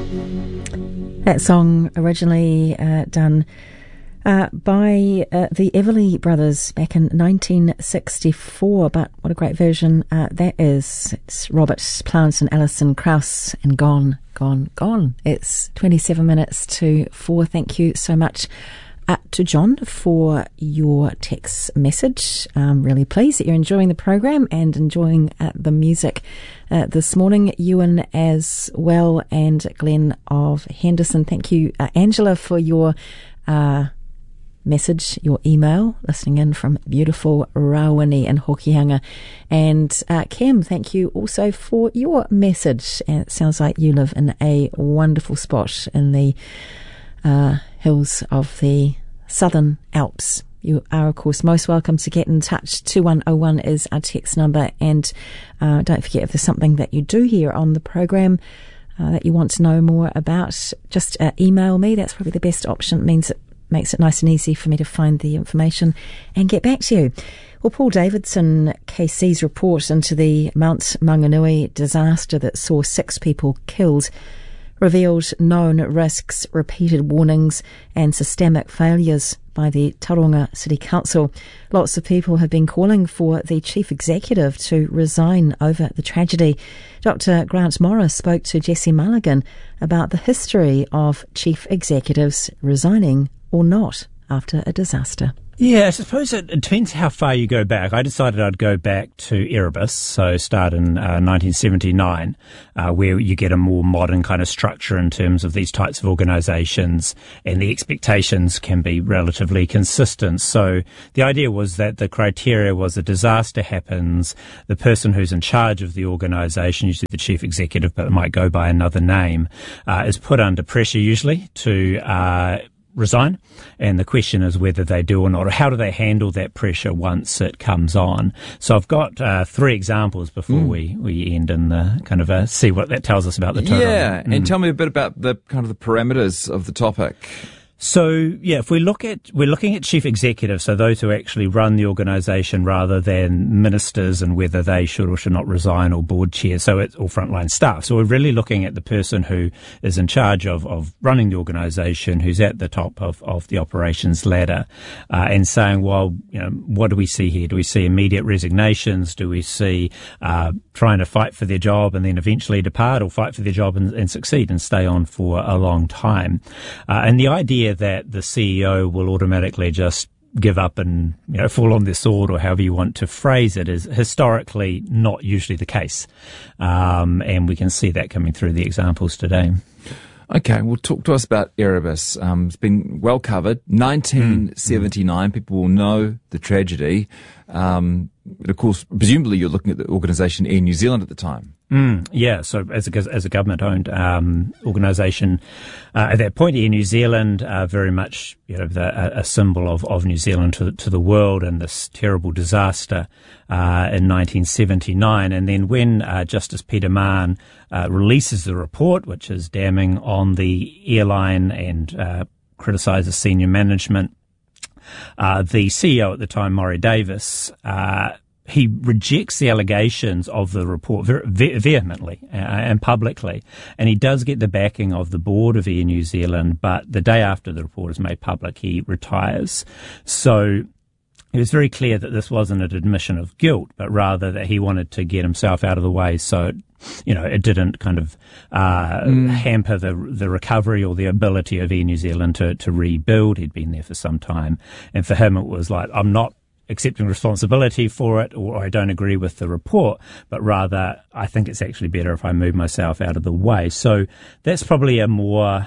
That song originally done by the Everly Brothers back in 1964, but what a great version that is. It's Robert Plant and Alison Krauss and Gone, Gone, Gone. It's 27 minutes to 4. Thank you so much to John for your text message. I'm really pleased that you're enjoying the program and enjoying the music this morning. Ewan as well, and Glenn of Henderson. Thank you, Angela, for your message, your email, listening in from beautiful Rawene in Hokianga. And Kim, thank you also for your message. And it sounds like you live in a wonderful spot in the hills of the Southern Alps. You are, of course, most welcome to get in touch. 2101 is our text number. And don't forget, if there's something that you do hear on the program that you want to know more about, just email me. That's probably the best option. It makes it nice and easy for me to find the information and get back to you. Well, Paul Davidson, KC's report into the Mount Maunganui disaster that saw 6 people killed revealed known risks, repeated warnings and systemic failures by the Tauranga City Council. Lots of people have been calling for the chief executive to resign over the tragedy. Dr. Grant Morris spoke to Jesse Mulligan about the history of chief executives resigning or not after a disaster. Yeah, I suppose it depends how far you go back. I decided I'd go back to Erebus, so start in 1979, where you get a more modern kind of structure in terms of these types of organisations, and the expectations can be relatively consistent. So the idea was that the criteria was a disaster happens, the person who's in charge of the organisation, usually the chief executive, but it might go by another name, is put under pressure usually to resign, and the question is whether they do or not, or how do they handle that pressure once it comes on. So I've got 3 examples before we end in the kind of see what that tells us about the total. Yeah, and tell me a bit about the kind of the parameters of the topic. So, yeah, if we're looking at chief executives, so those who actually run the organisation rather than ministers, and whether they should or should not resign, or board chairs, so it's all frontline staff. So we're really looking at the person who is in charge of running the organisation, who's at the top of the operations ladder, and saying, well, you know, what do we see here? Do we see immediate resignations? Do we see trying to fight for their job and then eventually depart, or fight for their job and succeed and stay on for a long time? And the idea that the CEO will automatically just give up and, you know, fall on their sword, or however you want to phrase it, is historically not usually the case. And we can see that coming through the examples today. Okay, well, talk to us about Erebus. It's been well covered. 1979, people will know the tragedy. But of course, presumably you're looking at the organisation Air New Zealand at the time. Yeah, so as a government-owned organisation, at that point, Air New Zealand, very much, you know, a symbol of New Zealand to the world, and this terrible disaster in 1979. And then when Justice Peter Mann releases the report, which is damning on the airline and criticises senior management, the CEO at the time, Maury Davis, he rejects the allegations of the report vehemently and publicly, and he does get the backing of the board of Air New Zealand, but the day after the report is made public, he retires. So it was very clear that this wasn't an admission of guilt, but rather that he wanted to get himself out of the way, so it didn't kind of hamper the recovery or the ability of Air New Zealand to rebuild. He'd been there for some time, and for him it was like, I'm not accepting responsibility for it, or I don't agree with the report, but rather I think it's actually better if I move myself out of the way. So that's probably the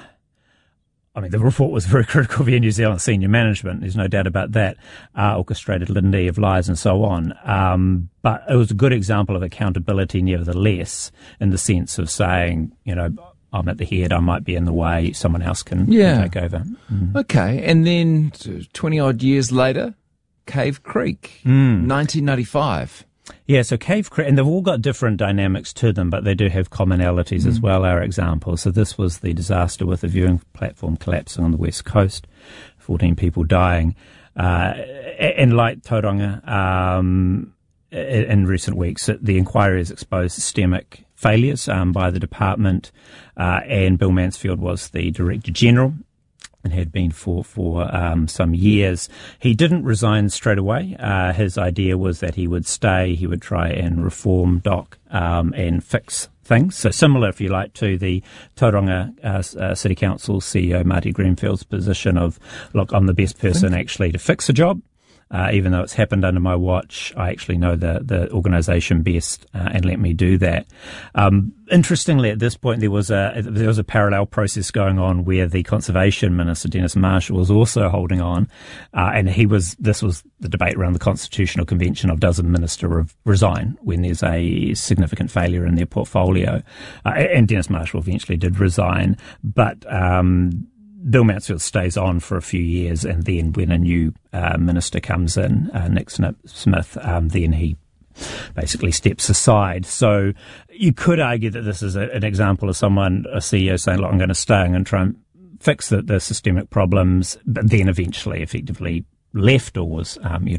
report was very critical of Air New Zealand senior management, there's no doubt about that, orchestrated litany of lies and so on. But it was a good example of accountability nevertheless, in the sense of saying, I'm at the head, I might be in the way, someone else can take over. Okay, and then 20 odd years later, Cave Creek, 1995. Yeah, so Cave Creek, and they've all got different dynamics to them, but they do have commonalities as well, our examples. So this was the disaster with the viewing platform collapsing on the west coast, 14 people dying. And like Tauranga, in recent weeks, the inquiry has exposed systemic failures by the department, and Bill Mansfield was the Director General and had been for some years. He didn't resign straight away. His idea was that he would stay, he would try and reform DOC and fix things. So similar, if you like, to the Tauranga City Council CEO Marty Greenfield's position of, look, I'm the best person actually to fix a job. Even though it's happened under my watch, I actually know the organisation best, and let me do that. Interestingly, at this point, there was a parallel process going on where the Conservation Minister, Dennis Marshall, was also holding on, and this was the debate around the Constitutional Convention of does a minister resign when there's a significant failure in their portfolio, and Dennis Marshall eventually did resign, but Bill Mansfield stays on for a few years, and then when a new minister comes in, Nick Smith, then he basically steps aside. So you could argue that this is an example of a CEO saying, look, I'm going to stay, I'm going to try and fix the systemic problems, but then eventually effectively left or was,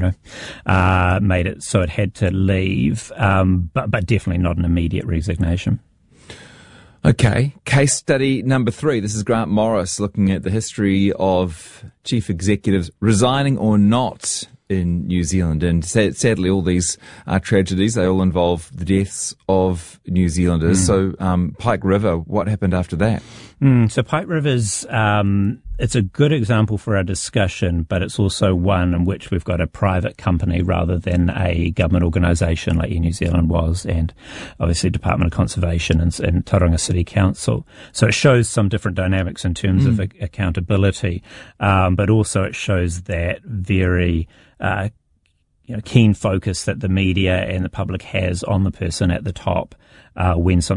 made it so it had to leave, but definitely not an immediate resignation. Okay, case study number 3. This is Grant Morris looking at the history of chief executives resigning or not in New Zealand. And sadly, all these tragedies, they all involve the deaths of New Zealanders. So Pike River, what happened after that? So Pike River's, it's a good example for our discussion, but it's also one in which we've got a private company rather than a government organisation like New Zealand was, and obviously Department of Conservation and Tauranga City Council. So it shows some different dynamics in terms of accountability, but also it shows that very keen focus that the media and the public has on the person at the top when something